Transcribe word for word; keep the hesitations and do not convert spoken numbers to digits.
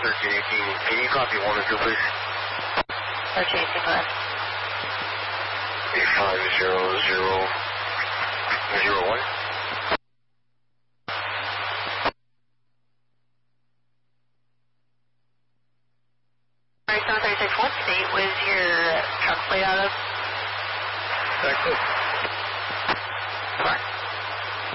thirteen eighteen, can you copy one or two, please? thirteen eighteen, go ahead. eight five zero zero zero one. Alright, seven thirty-six, what state was your truck plate out of? Texas. Correct.